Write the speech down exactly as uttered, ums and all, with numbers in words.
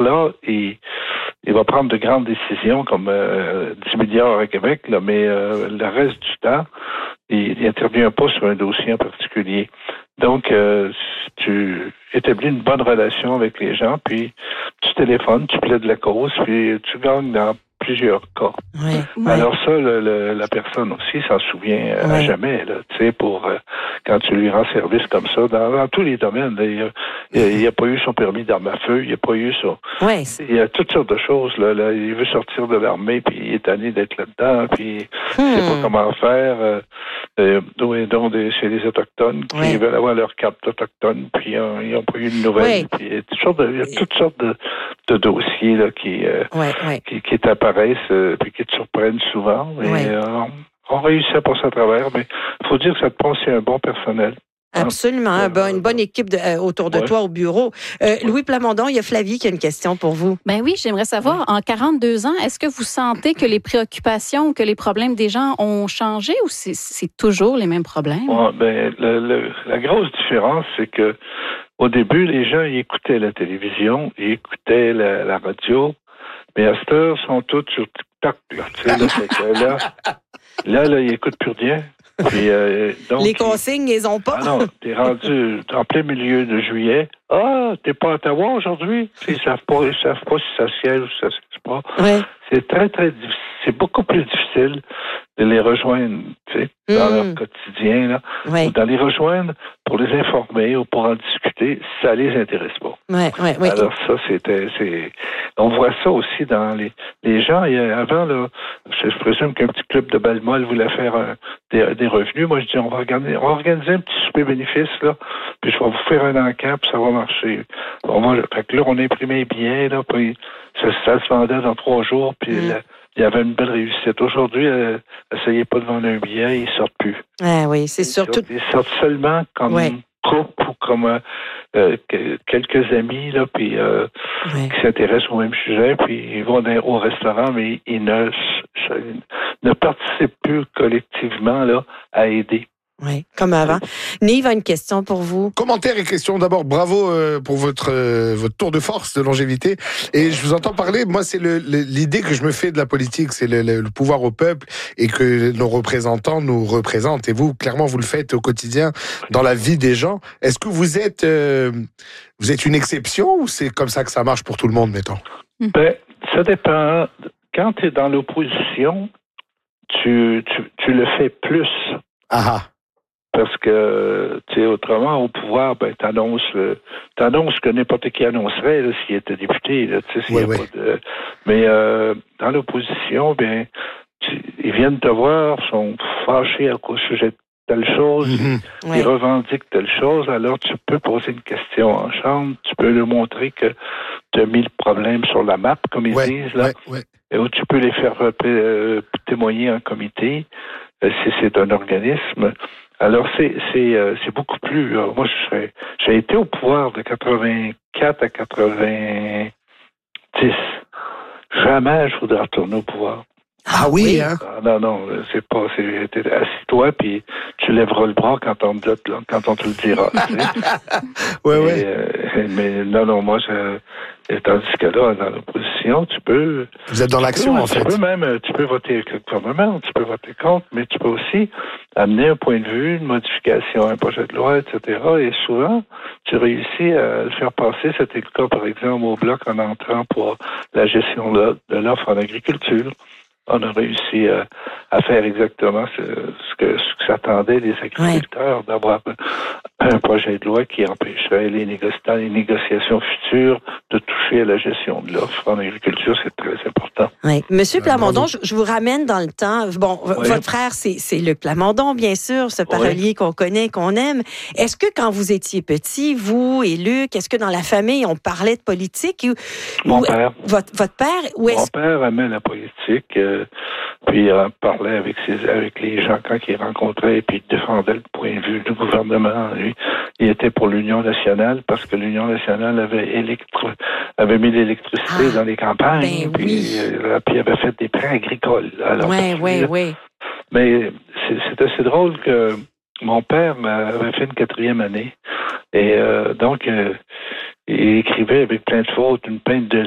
là, il, il va prendre de grandes décisions comme euh, dix milliards à Québec, là, mais euh, le reste du temps, il n'intervient pas sur un dossier en particulier. Donc, euh, tu établis une bonne relation avec les gens, puis tu téléphones, tu plaides la cause, puis tu gagnes dans plusieurs cas. Ouais, ouais. Alors ça, le, le, la personne aussi s'en souvient euh, ouais. à jamais, là, tu sais, pour euh, quand tu lui rends service comme ça, dans, dans tous les domaines. Là, il n'a pas eu son permis d'arme à feu, il n'a pas eu ça. Ouais, il y a toutes sortes de choses. Là, là. Il veut sortir de l'armée, puis il est tanné d'être là-dedans, puis hmm. il ne sait pas comment faire. Euh, euh, donc, des, c'est les Autochtones qui ouais. veulent avoir leur carte autochtone, puis euh, ils n'ont pas eu de nouvelles. Ouais. Puis, il y a toutes sortes de, il y a toutes sortes de, de dossiers là, qui, euh, ouais, ouais. qui, qui apparaissent, euh, puis qui te surprennent souvent. Et, ouais. euh, on réussit à passer à travers, mais il faut dire que ça te prend aussi un bon personnel. Absolument. Euh, ben, une bonne équipe de, euh, autour de ouais. toi au bureau. Euh, Louis Plamondon, il y a Flavie qui a une question pour vous. Ben oui, j'aimerais savoir, en quarante-deux ans, est-ce que vous sentez que les préoccupations, que les problèmes des gens ont changé ou c'est, c'est toujours les mêmes problèmes? Ouais, ben, le, le, la grosse différence, c'est que au début, les gens ils écoutaient la télévision, ils écoutaient la, la radio, mais à cette heure, ils sont tous sur TikTok. Là, là, que là, là, là, ils n'écoutent plus rien. Puis, euh, donc, les consignes, ils ont pas. Ah non, t'es rendu en plein milieu de juillet. Ah, t'es pas à Ottawa aujourd'hui? Ils savent pas, ils savent pas si ça siège ou si ça siège pas. Ouais. C'est très, très difficile. C'est beaucoup plus difficile de les rejoindre, tu sais, mmh. dans leur quotidien, là. Ouais. Ou de les rejoindre pour les informer ou pour en discuter, ça les intéresse pas. Ouais, ouais, ouais. Alors ça, c'était, c'est, on voit ça aussi dans les, les gens. Il y a, avant, là, je, je présume qu'un petit club de Balmol voulait faire un, des, des revenus. Moi, je dis, on va organiser, on va organiser un petit souper bénéfice, là, puis je vais vous faire un encamp, puis ça va marcher. Bon, moi, fait que là, on imprimait bien, là, puis ça, ça se vendait dans trois jours, puis mmh. la, il y avait une belle réussite. Aujourd'hui, euh, essayez pas de vendre un billet, ils sortent plus. Ah oui, c'est ils surtout... Sortent, ils sortent seulement comme ouais. couple ou comme euh, quelques amis, là, puis euh, ouais. qui s'intéressent au même sujet, puis ils vont dans, au restaurant, mais ils ne, ne participent plus collectivement là, à aider. Oui, comme avant. Nive a une question pour vous. Commentaire et question. D'abord, bravo euh, pour votre euh, votre tour de force de longévité. Et je vous entends parler. Moi, c'est le, le, l'idée que je me fais de la politique, c'est le, le, le pouvoir au peuple et que nos représentants nous représentent. Et vous, clairement, vous le faites au quotidien dans la vie des gens. Est-ce que vous êtes euh, vous êtes une exception ou c'est comme ça que ça marche pour tout le monde, mettons? Ben, ça dépend. Quand tu es dans l'opposition, tu, tu tu le fais plus. Ah. Parce que, tu sais, autrement, au pouvoir, ben, t'annonces, euh, t'annonces que n'importe qui annoncerait, là, s'il était député, là, tu sais, s'il oui, y a oui. pas de... Mais, euh, dans l'opposition, ben, tu, ils viennent te voir, sont fâchés au sujet de telle chose, mm-hmm. ils, ouais. ils revendiquent telle chose, alors tu peux poser une question en chambre, tu peux leur montrer que tu as mis le problème sur la map, comme ils ouais, disent, là, ouais, ouais. et où tu peux les faire euh, témoigner en comité, euh, si c'est un organisme. Alors, c'est c'est euh, c'est beaucoup plus... Euh, moi, je serais, j'ai été au pouvoir de quatre-vingt-quatre à quatre-vingt-dix. Jamais je voudrais retourner au pouvoir. Ah oui, hein? Ah, non, non, c'est pas... C'est, t'es assis-toi, puis tu lèveras le bras quand on, te, quand on te le dira. Oui, oui. Euh, mais non, non, moi, je... Tandis que là, dans l'opposition, tu peux... Vous êtes dans l'action, peux, en fait. Tu peux même, tu peux voter avec le gouvernement, tu peux voter contre, mais tu peux aussi amener un point de vue, une modification, un projet de loi, et cetera. Et souvent, tu réussis à le faire passer. C'était le cas, par exemple, au Bloc en entrant pour la gestion de l'offre en agriculture. On a réussi à, à faire exactement ce, ce, que, ce que s'attendaient les agriculteurs, ouais. d'avoir un projet de loi qui empêcherait les négociations, les négociations futures de toucher à la gestion de l'offre en agriculture. C'est très important. Oui. Monsieur Plamondon, je, je vous ramène dans le temps. Bon, oui. votre frère, c'est, c'est Luc Plamondon, bien sûr, ce parolier oui. qu'on connaît, qu'on aime. Est-ce que quand vous étiez petit, vous et Luc, est-ce que dans la famille, on parlait de politique? Ou, Mon ou, père. Votre, votre père? Ou est-ce... Mon père aimait la politique. Euh, Puis il en parlait avec ses, avec les gens quand il rencontrait, puis il défendait le point de vue du gouvernement. Lui, il était pour l'Union nationale parce que l'Union nationale avait électro, avait mis l'électricité ah, dans les campagnes, ben puis, oui. euh, puis il avait fait des prêts agricoles. Oui, oui, oui. Mais c'est, c'est assez drôle que mon père avait fait une quatrième année, et euh, donc euh, il écrivait avec plein de fautes, une pinte de